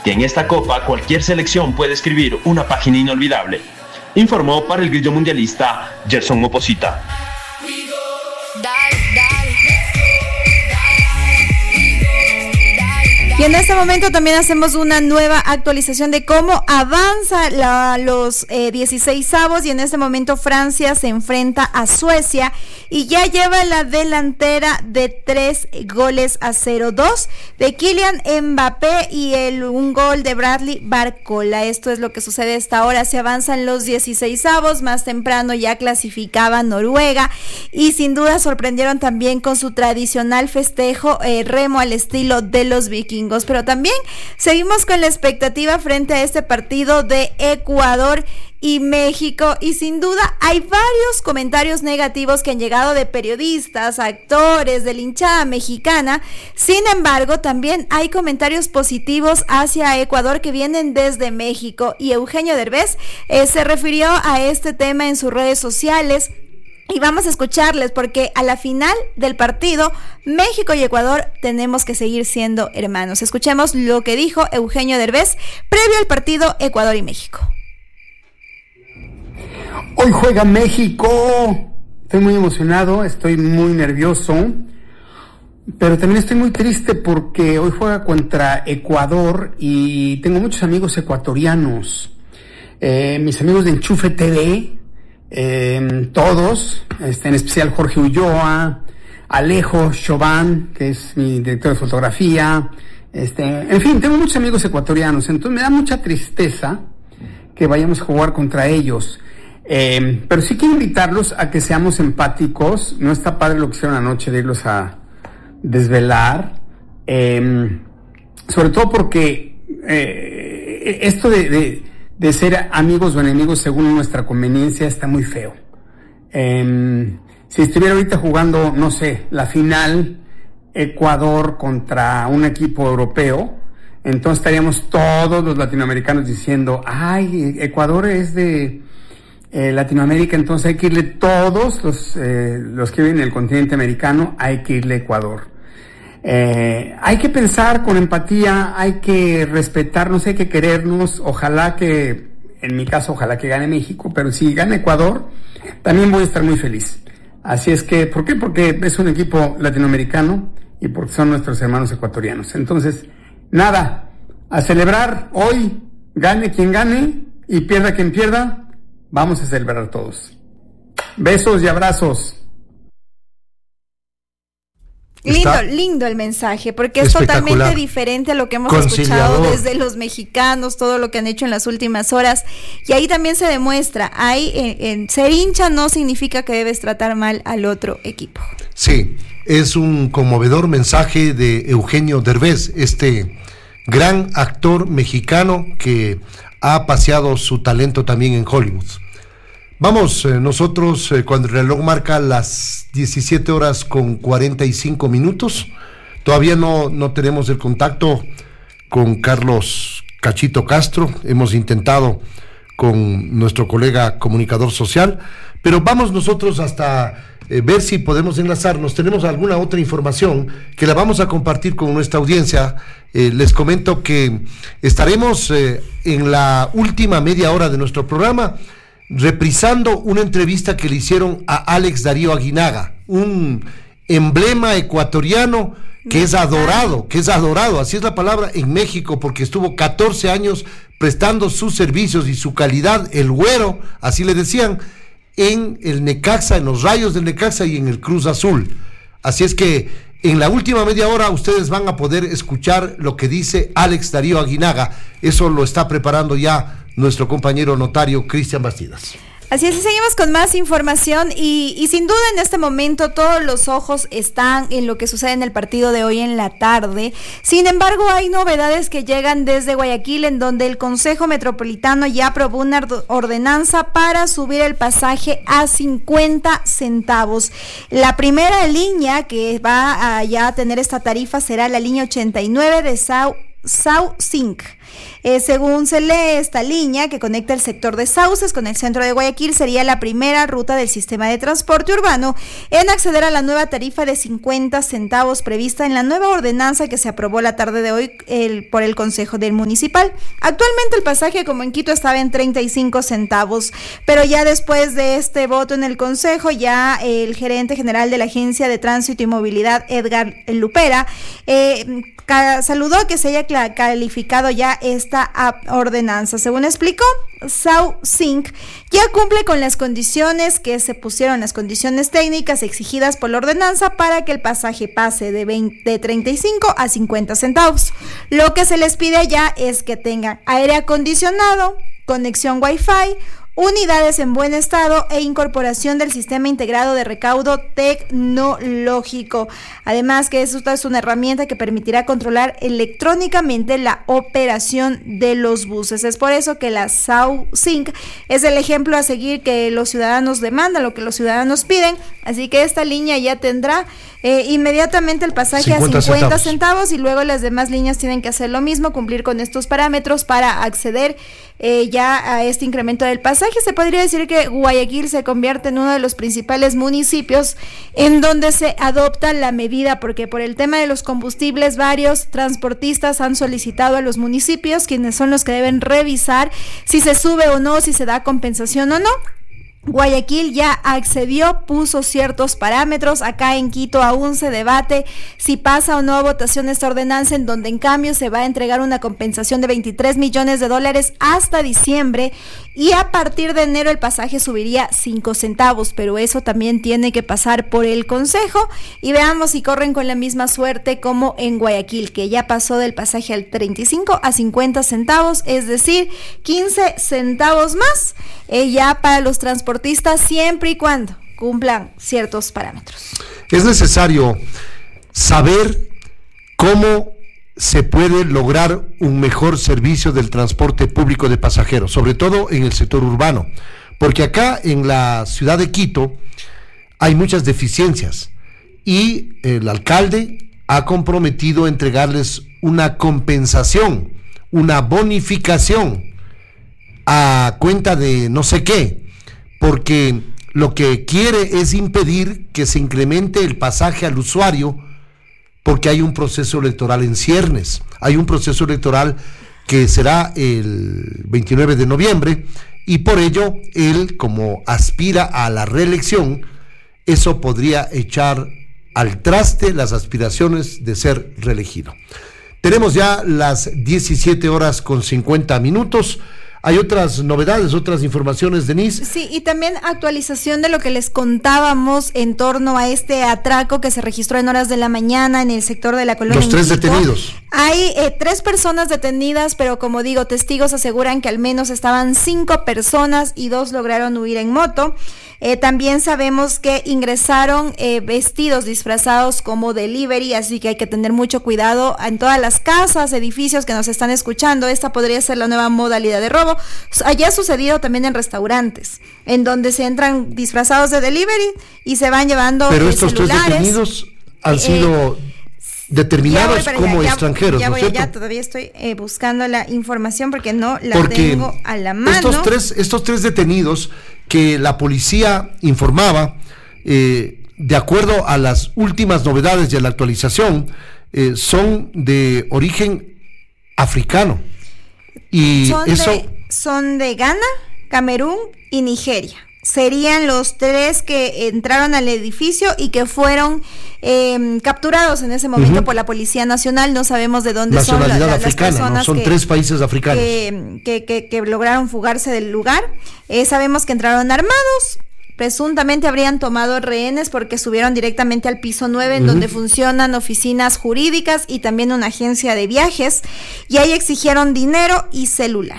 que en esta Copa cualquier selección puede escribir una página inolvidable. Informó para el Grillo Mundialista Gerson Oposita. Y en este momento también hacemos una nueva actualización de cómo avanza los 16avos, y en este momento Francia se enfrenta a Suecia y ya lleva la delantera de 3-0, 2 de Kylian Mbappé y un gol de Bradley Barcola. Esto es lo que sucede hasta ahora. Se avanzan los 16avos, más temprano ya clasificaba Noruega y sin duda sorprendieron también con su tradicional festejo remo al estilo de los vikingos. Pero también seguimos con la expectativa frente a este partido de Ecuador y México, y sin duda hay varios comentarios negativos que han llegado de periodistas, actores, de la hinchada mexicana. Sin embargo, también hay comentarios positivos hacia Ecuador que vienen desde México, y Eugenio Derbez se refirió a este tema en sus redes sociales. Y vamos a escucharles, porque a la final del partido, México y Ecuador tenemos que seguir siendo hermanos. Escuchemos lo que dijo Eugenio Derbez previo al partido Ecuador y México. Hoy juega México. Estoy muy emocionado, estoy muy nervioso, pero también estoy muy triste porque hoy juega contra Ecuador y tengo muchos amigos ecuatorianos. Mis amigos de Enchufe TV, todos, en especial Jorge Ulloa, Alejo Chauvin, que es mi director de fotografía, en fin, tengo muchos amigos ecuatorianos, entonces me da mucha tristeza que vayamos a jugar contra ellos, pero sí quiero invitarlos a que seamos empáticos. No está padre lo que hicieron anoche de irlos a desvelar, sobre todo porque esto de ser amigos o enemigos según nuestra conveniencia está muy feo. Si estuviera ahorita jugando, no sé, la final Ecuador contra un equipo europeo, entonces estaríamos todos los latinoamericanos diciendo, ay, Ecuador es de Latinoamérica, entonces hay que irle todos los que viven en el continente americano, hay que irle a Ecuador. Hay que pensar con empatía, hay que respetarnos, hay que querernos. Ojalá que, en mi caso, ojalá que gane México, pero si gana Ecuador, también voy a estar muy feliz. Así es que, ¿por qué? Porque es un equipo latinoamericano y porque son nuestros hermanos ecuatorianos. Entonces, nada, a celebrar hoy, gane quien gane y pierda quien pierda, vamos a celebrar todos. Besos y abrazos. Lindo el mensaje, porque es totalmente diferente a lo que hemos escuchado desde los mexicanos, todo lo que han hecho en las últimas horas, y ahí también se demuestra, ser hincha no significa que debes tratar mal al otro equipo. Sí, es un conmovedor mensaje de Eugenio Derbez, este gran actor mexicano que ha paseado su talento también en Hollywood. Vamos, nosotros cuando el reloj marca las 17:45, todavía no tenemos el contacto con Carlos Cachito Castro, hemos intentado con nuestro colega comunicador social, pero vamos nosotros hasta ver si podemos enlazarnos. Tenemos alguna otra información que la vamos a compartir con nuestra audiencia. Les comento que estaremos en la última media hora de nuestro programa reprisando una entrevista que le hicieron a Alex Darío Aguinaga, un emblema ecuatoriano que es adorado, así es la palabra, en México, porque estuvo 14 años prestando sus servicios y su calidad, el güero, así le decían, en el Necaxa, en los Rayos del Necaxa y en el Cruz Azul. Así es que en la última media hora ustedes van a poder escuchar lo que dice Alex Darío Aguinaga. Eso lo está preparando ya nuestro compañero notario Cristian Bastidas. Así es, y seguimos con más información y sin duda en este momento todos los ojos están en lo que sucede en el partido de hoy en la tarde. Sin embargo, hay novedades que llegan desde Guayaquil, en donde el Consejo Metropolitano ya aprobó una ordenanza para subir el pasaje a 50 centavos. La primera línea que va a ya tener esta tarifa será la línea 89 de Sao SauSync. Según se lee, esta línea que conecta el sector de Sauces con el centro de Guayaquil sería la primera ruta del sistema de transporte urbano en acceder a la nueva tarifa de 50 centavos prevista en la nueva ordenanza que se aprobó la tarde de hoy por el Consejo del Municipal. Actualmente el pasaje, como en Quito, estaba en 35 centavos, pero ya después de este voto en el Consejo, ya el gerente general de la Agencia de Tránsito y Movilidad, Edgar Lupera, saludó que se haya calificado ya esta ordenanza. Según explicó, SauSync ya cumple con las condiciones que se pusieron, las condiciones técnicas exigidas por la ordenanza para que el pasaje pase de 35 a 50 centavos. Lo que se les pide ya es que tengan aire acondicionado, conexión Wi-Fi, unidades en buen estado e incorporación del sistema integrado de recaudo tecnológico. Además que esto es una herramienta que permitirá controlar electrónicamente la operación de los buses. Es por eso que la SauSync es el ejemplo a seguir que los ciudadanos demandan, lo que los ciudadanos piden. Así que esta línea ya tendrá inmediatamente el pasaje a 50 centavos y luego las demás líneas tienen que hacer lo mismo, cumplir con estos parámetros para acceder ya a este incremento del pasaje. Se podría decir que Guayaquil se convierte en uno de los principales municipios en donde se adopta la medida, porque por el tema de los combustibles varios transportistas han solicitado a los municipios, quienes son los que deben revisar si se sube o no, si se da compensación o no. Guayaquil ya accedió, puso ciertos parámetros. Acá en Quito aún se debate si pasa o no a votación esta ordenanza, en donde en cambio se va a entregar una compensación de $23 millones hasta diciembre, y a partir de enero el pasaje subiría 5 centavos, pero eso también tiene que pasar por el Consejo y veamos si corren con la misma suerte como en Guayaquil, que ya pasó del pasaje al 35 a 50 centavos, es decir, 15 centavos más ya para los transportistas, siempre y cuando cumplan ciertos parámetros. Es necesario saber cómo se puede lograr un mejor servicio del transporte público de pasajeros, sobre todo en el sector urbano, porque acá en la ciudad de Quito hay muchas deficiencias y el alcalde ha comprometido entregarles una compensación, una bonificación a cuenta de no sé qué, porque lo que quiere es impedir que se incremente el pasaje al usuario, porque hay un proceso electoral en ciernes, hay un proceso electoral que será el 29 de noviembre, y por ello él, como aspira a la reelección, eso podría echar al traste las aspiraciones de ser reelegido. Tenemos ya las 17:50. Hay otras novedades, otras informaciones, Denise. Sí, y también actualización de lo que les contábamos en torno a este atraco que se registró en horas de la mañana en el sector de la colonia. Los 3 detenidos. Hay 3 personas detenidas, pero como digo, testigos aseguran que al menos estaban 5 personas y 2 lograron huir en moto. También sabemos que ingresaron vestidos, disfrazados como delivery, así que hay que tener mucho cuidado en todas las casas, edificios que nos están escuchando. Esta podría ser la nueva modalidad de robo. Allá ha sucedido también en restaurantes, en donde se entran disfrazados de delivery y se van llevando celulares. Pero estos 3 detenidos han sido determinados como extranjeros, ya ¿no voy es cierto? allá, todavía estoy buscando la información porque no la tengo a la mano. Estos tres detenidos que la policía informaba, de acuerdo a las últimas novedades y a la actualización, son de origen africano. Y son de Ghana, Camerún y Nigeria. Serían los 3 que entraron al edificio y que fueron capturados en ese momento por la Policía Nacional. No sabemos de dónde son las personas, ¿no? Son 3 países africanos que lograron fugarse del lugar. Sabemos que entraron armados. Presuntamente habrían tomado rehenes porque subieron directamente al piso 9, en donde funcionan oficinas jurídicas y también una agencia de viajes, y ahí exigieron dinero y celulares.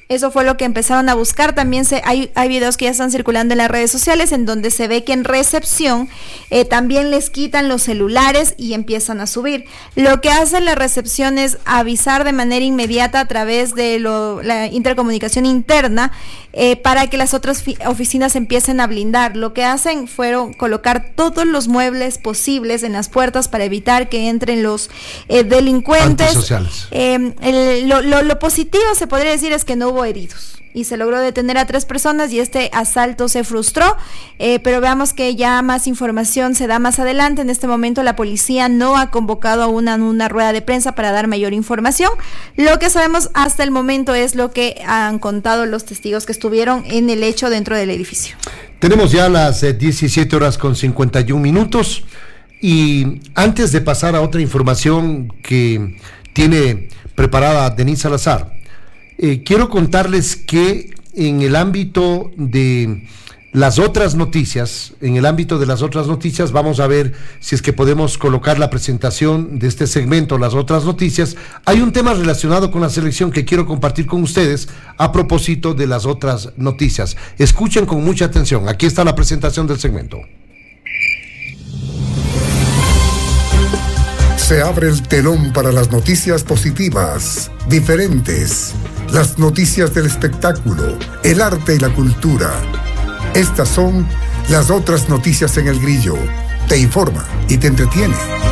Eso fue lo que empezaron a buscar. También hay videos que ya están circulando en las redes sociales en donde se ve que en recepción también les quitan los celulares y empiezan a subir. Lo que hace la recepción es avisar de manera inmediata a través de la intercomunicación interna para que las otras oficinas empiecen a blindar. Lo que hacen fueron colocar todos los muebles posibles en las puertas para evitar que entren los delincuentes. Antisociales. Lo positivo se podría decir es que no hubo heridos y se logró detener a 3 personas y este asalto se frustró, pero veamos que ya más información se da más adelante. En este momento la policía no ha convocado a una rueda de prensa para dar mayor información. Lo que sabemos hasta el momento es lo que han contado los testigos que estuvieron en el hecho dentro del edificio. Tenemos ya las 17:51 y antes de pasar a otra información que tiene preparada Denise Salazar, quiero contarles que en el ámbito de las otras noticias, vamos a ver si es que podemos colocar la presentación de este segmento, las otras noticias. Hay un tema relacionado con la selección que quiero compartir con ustedes a propósito de las otras noticias. Escuchen con mucha atención, aquí está la presentación del segmento. Se abre el telón para las noticias positivas, diferentes, las noticias del espectáculo, el arte y la cultura. Estas son las otras noticias en El Grillo. Te informa y te entretiene.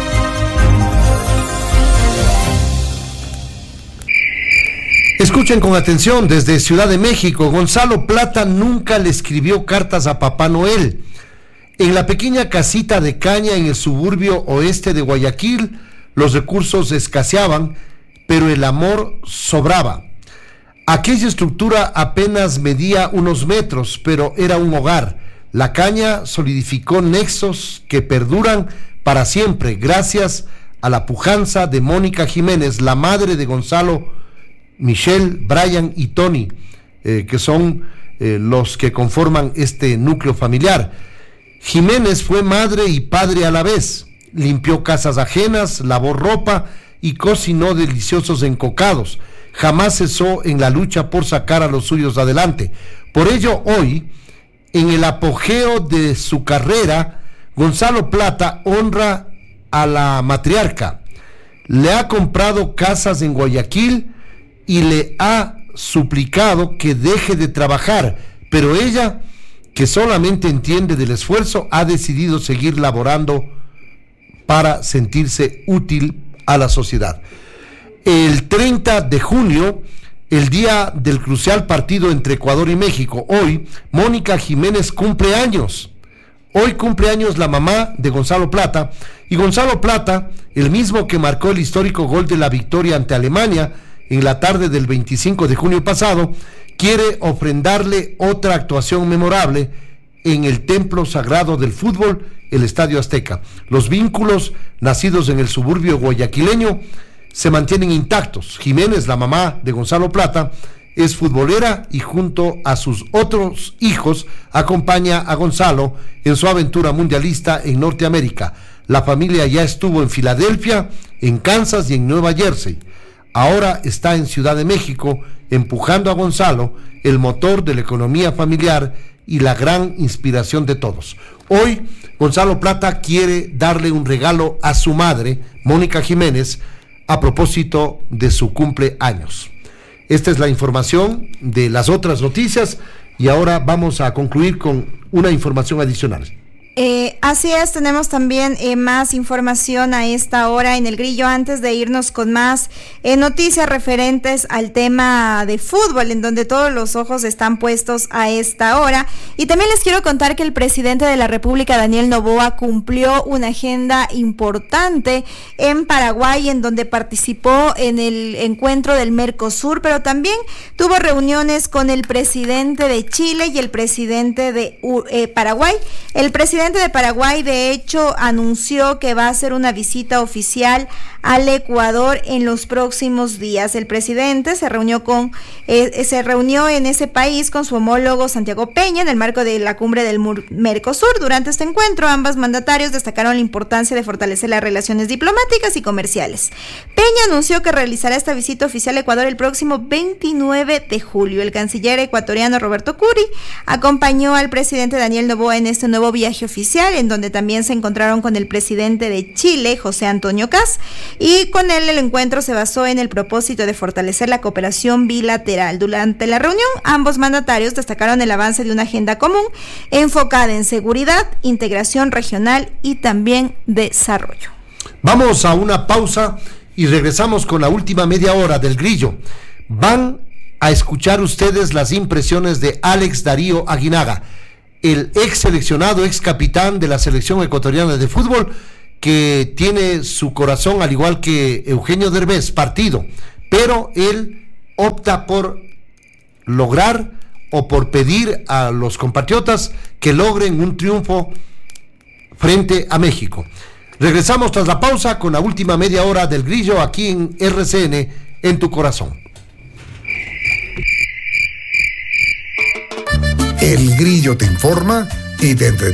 Escuchen con atención, desde Ciudad de México, Gonzalo Plata nunca le escribió cartas a Papá Noel. En la pequeña casita de caña en el suburbio oeste de Guayaquil, los recursos escaseaban, pero el amor sobraba. Aquella estructura apenas medía unos metros, pero era un hogar. La caña solidificó nexos que perduran para siempre, gracias a la pujanza de Mónica Jiménez, la madre de Gonzalo, Michelle, Brian y Tony, que son los que conforman este núcleo familiar. Jiménez fue madre y padre a la vez. Limpió casas ajenas, lavó ropa y cocinó deliciosos encocados. Jamás cesó en la lucha por sacar a los suyos adelante. Por ello, hoy, en el apogeo de su carrera, Gonzalo Plata honra a la matriarca. Le ha comprado casas en Guayaquil y le ha suplicado que deje de trabajar, pero ella, que solamente entiende del esfuerzo, ha decidido seguir laborando para sentirse útil a la sociedad. El 30 de junio, el día del crucial partido entre Ecuador y México, hoy Mónica Jiménez cumple años. Hoy cumple años la mamá de Gonzalo Plata, y Gonzalo Plata, el mismo que marcó el histórico gol de la victoria ante Alemania en la tarde del 25 de junio pasado, quiere ofrendarle otra actuación memorable en el templo sagrado del fútbol, el Estadio Azteca. Los vínculos nacidos en el suburbio guayaquileño se mantienen intactos. Jiménez, la mamá de Gonzalo Plata, es futbolera y junto a sus otros hijos acompaña a Gonzalo en su aventura mundialista en Norteamérica. La familia ya estuvo en Filadelfia, en Kansas y en Nueva Jersey. Ahora está en Ciudad de México empujando a Gonzalo, el motor de la economía familiar y la gran inspiración de todos. Hoy, Gonzalo Plata quiere darle un regalo a su madre, Mónica Jiménez, a propósito de su cumpleaños. Esta es la información de las otras noticias y ahora vamos a concluir con una información adicional. Así es, tenemos también más información a esta hora en El Grillo, antes de irnos con más noticias referentes al tema de fútbol, en donde todos los ojos están puestos a esta hora. Y también les quiero contar que el presidente de la República, Daniel Noboa, cumplió una agenda importante en Paraguay, en donde participó en el encuentro del Mercosur, pero también tuvo reuniones con el presidente de Chile y el presidente de Paraguay. El presidente presidente de Paraguay, de hecho, anunció que va a hacer una visita oficial al Ecuador en los próximos días. El presidente se reunió en ese país con su homólogo Santiago Peña en el marco de la cumbre del Mercosur. Durante este encuentro, ambos mandatarios destacaron la importancia de fortalecer las relaciones diplomáticas y comerciales. Peña anunció que realizará esta visita oficial a Ecuador el próximo 29 de julio. El canciller ecuatoriano Roberto Curi acompañó al presidente Daniel Noboa en este nuevo viaje oficial, en donde también se encontraron con el presidente de Chile, José Antonio Kast, y con él el encuentro se basó en el propósito de fortalecer la cooperación bilateral. Durante la reunión, ambos mandatarios destacaron el avance de una agenda común enfocada en seguridad, integración regional y también desarrollo. Vamos a una pausa y regresamos con la última media hora del Grillo. Van a escuchar ustedes las impresiones de Alex Darío Aguinaga, el ex seleccionado, ex capitán de la selección ecuatoriana de fútbol, que tiene su corazón, al igual que Eugenio Derbez, partido, pero él opta por lograr o por pedir a los compatriotas que logren un triunfo frente a México. Regresamos tras la pausa con la última media hora del Grillo aquí en RCN, en tu corazón. El Grillo te informa y te entretiene.